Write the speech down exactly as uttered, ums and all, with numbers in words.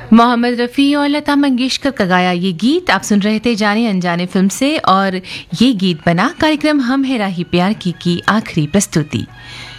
मोहम्मद रफ़ी और लता मंगेशकर का गाया ये गीत आप सुन रहे थे जाने अनजाने फिल्म से, और ये गीत बना कार्यक्रम हम है राही प्यार की की आखिरी प्रस्तुति।